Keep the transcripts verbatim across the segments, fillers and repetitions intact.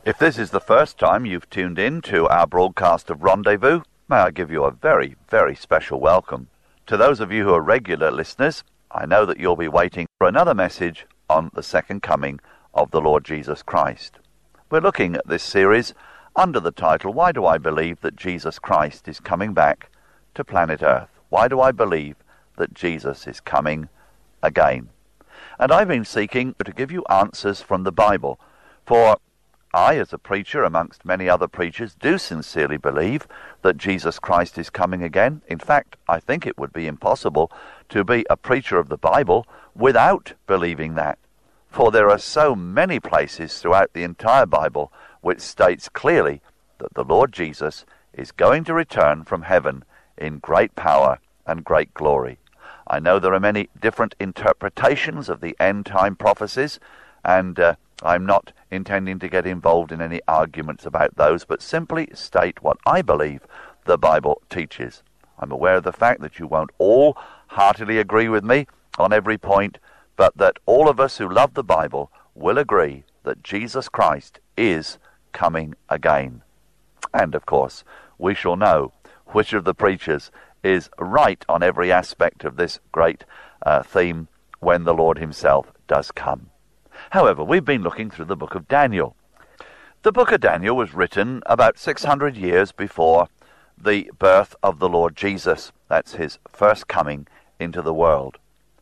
If this is the first time you've tuned in to our broadcast of Rendezvous, may I give you a very, very special welcome. To those of you who are regular listeners, I know that you'll be waiting for another message on the second coming of the Lord Jesus Christ. We're looking at this series under the title, Why Do I Believe That Jesus Christ is Coming Back to Planet Earth? Why do I believe that Jesus is coming again? And I've been seeking to give you answers from the Bible, for I, as a preacher, amongst many other preachers, do sincerely believe that Jesus Christ is coming again. In fact, I think it would be impossible to be a preacher of the Bible without believing that. For there are so many places throughout the entire Bible which states clearly that the Lord Jesus is going to return from heaven in great power and great glory. I know there are many different interpretations of the end-time prophecies, and uh, I'm not intending to get involved in any arguments about those, but simply state what I believe the Bible teaches. I'm aware of the fact that you won't all heartily agree with me on every point, but that all of us who love the Bible will agree that Jesus Christ is coming again. And, of course, we shall know which of the preachers is right on every aspect of this great uh, theme when the Lord himself does come. However, we've been looking through the book of Daniel. The book of Daniel was written about six hundred years before the birth of the Lord Jesus. That's his first coming into the world.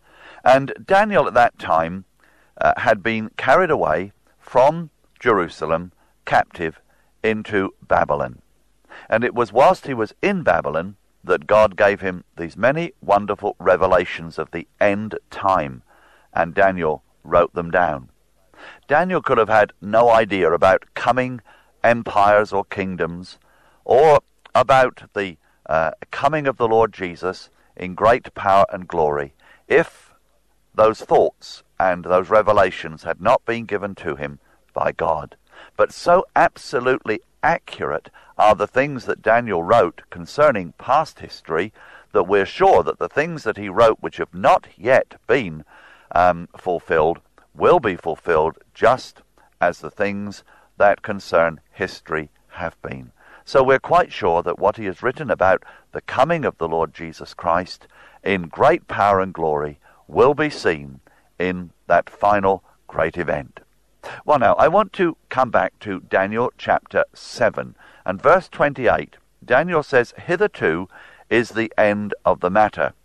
And Daniel at that time uh, had been carried away from Jerusalem, captive, into Babylon. And it was whilst he was in Babylon that God gave him these many wonderful revelations of the end time, and Daniel wrote them down. Daniel could have had no idea about coming empires or kingdoms, or about the uh, coming of the Lord Jesus in great power and glory, if those thoughts and those revelations had not been given to him by God. But so absolutely accurate are the things that Daniel wrote concerning past history that we're sure that the things that he wrote which have not yet been um, fulfilled will be fulfilled just as the things that concern history have been. So we're quite sure that what he has written about the coming of the Lord Jesus Christ in great power and glory will be seen in that final great event. Well, now, I want to come back to Daniel chapter seven and verse twenty-eight. Daniel says, "Hitherto is the end of the matter."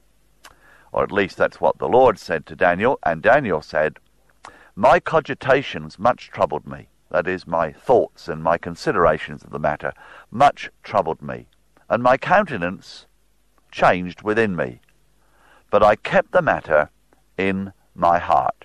Or at least that's what the Lord said to Daniel, and Daniel said, "My cogitations much troubled me," that is, my thoughts and my considerations of the matter, "much troubled me, and my countenance changed within me. But I kept the matter in my heart."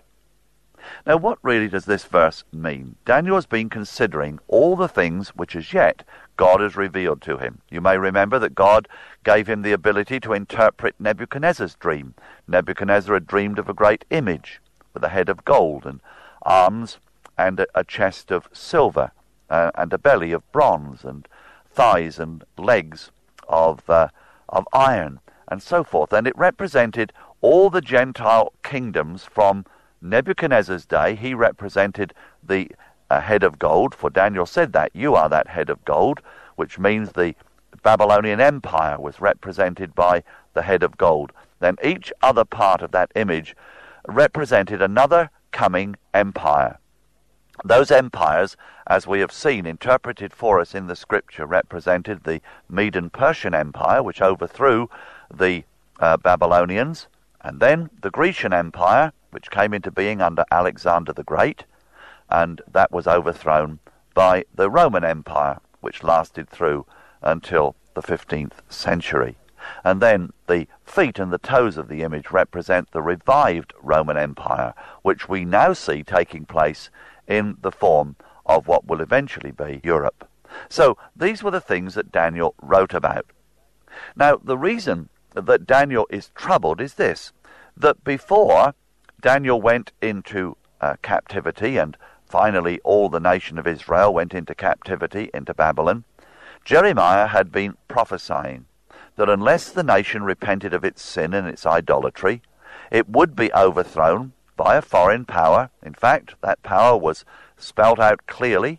Now, what really does this verse mean? Daniel has been considering all the things which as yet God has revealed to him. You may remember that God gave him the ability to interpret Nebuchadnezzar's dream. Nebuchadnezzar had dreamed of a great image with a head of gold and arms and a, a chest of silver uh, and a belly of bronze and thighs and legs of uh, of iron and so forth. And it represented all the Gentile kingdoms from Nebuchadnezzar's day. He represented the uh, head of gold, for Daniel said that, "You are that head of gold," which means the Babylonian Empire was represented by the head of gold. Then each other part of that image represented another coming empire. Those empires, as we have seen interpreted for us in the scripture, represented the Medo-Persian Empire, which overthrew the uh, Babylonians, and then the Grecian Empire, which came into being under Alexander the Great, and that was overthrown by the Roman Empire, which lasted through until the fifteenth century. And then the feet and the toes of the image represent the revived Roman Empire, which we now see taking place in the form of what will eventually be Europe. So these were the things that Daniel wrote about. Now, the reason that Daniel is troubled is this, that before Daniel went into uh, captivity, and finally all the nation of Israel went into captivity into Babylon, Jeremiah had been prophesying that unless the nation repented of its sin and its idolatry, it would be overthrown by a foreign power. In fact, that power was spelt out clearly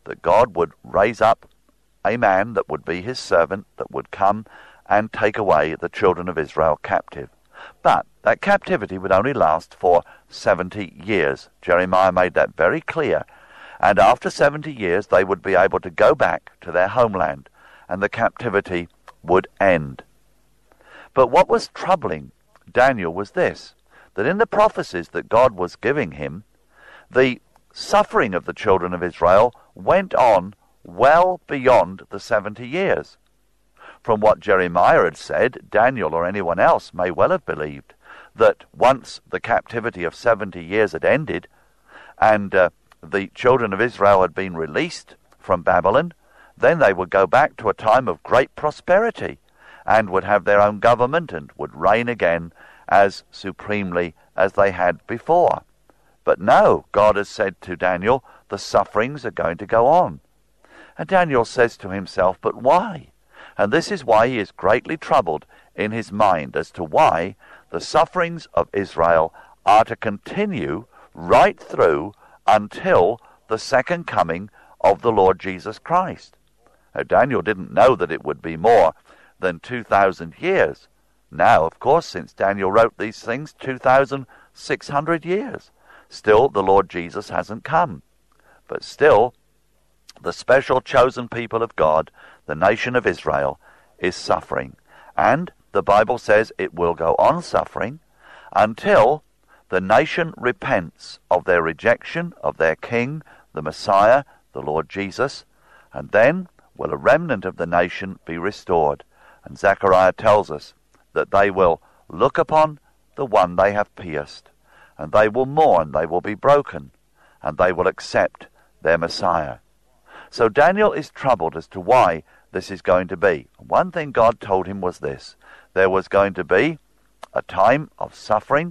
that God would raise up a man that would be his servant, that would come and take away the children of Israel captive. But that captivity would only last for seventy years. Jeremiah made that very clear. And after seventy years, they would be able to go back to their homeland, and the captivity would end. But what was troubling Daniel was this, that in the prophecies that God was giving him, the suffering of the children of Israel went on well beyond the seventy years. From what Jeremiah had said, Daniel or anyone else may well have believed that once the captivity of seventy years had ended and uh, the children of Israel had been released from Babylon, then they would go back to a time of great prosperity and would have their own government and would reign again as supremely as they had before. But no, God has said to Daniel, the sufferings are going to go on. And Daniel says to himself, but why? And this is why he is greatly troubled in his mind as to why the sufferings of Israel are to continue right through until the second coming of the Lord Jesus Christ. Now, Daniel didn't know that it would be more than two thousand years. Now, of course, since Daniel wrote these things, two thousand six hundred years. Still, the Lord Jesus hasn't come. But still, the special chosen people of God, the nation of Israel, is suffering. And the Bible says it will go on suffering until the nation repents of their rejection of their King, the Messiah, the Lord Jesus, and then will a remnant of the nation be restored. And Zechariah tells us that they will look upon the one they have pierced, and they will mourn, they will be broken, and they will accept their Messiah. So Daniel is troubled as to why this is going to be. One thing God told him was this: there was going to be a time of suffering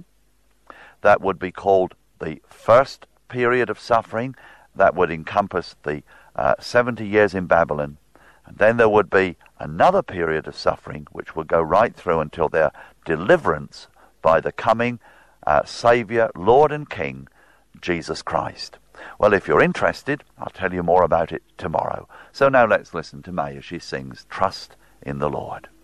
that would be called the first period of suffering, that would encompass the uh, seventy years in Babylon. And then there would be another period of suffering which would go right through until their deliverance by the coming uh, Saviour, Lord and King, Jesus Christ. Well, if you're interested, I'll tell you more about it tomorrow. So now let's listen to May as she sings Trust in the Lord.